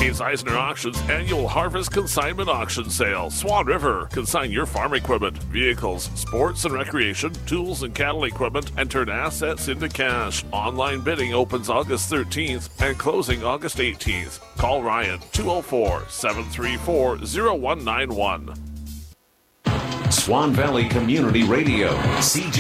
Hayes Eisner Auctions Annual Harvest Consignment Auction Sale. Swan River. Consign your farm equipment, vehicles, sports and recreation, tools and cattle equipment, and turn assets into cash. Online bidding opens August 13th and closing August 18th. Call Ryan 204-734-0191. Swan Valley Community Radio, CJ